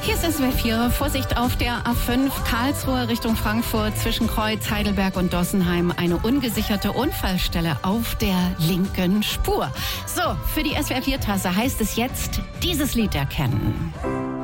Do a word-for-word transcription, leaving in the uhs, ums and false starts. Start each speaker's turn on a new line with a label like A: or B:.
A: Hier ist S W R vier. Vorsicht auf der A fünf Karlsruhe Richtung Frankfurt zwischen Kreuz, Heidelberg und Dossenheim. Eine ungesicherte Unfallstelle auf der linken Spur. So, für die S W R vier Tasse heißt es jetzt dieses Lied erkennen.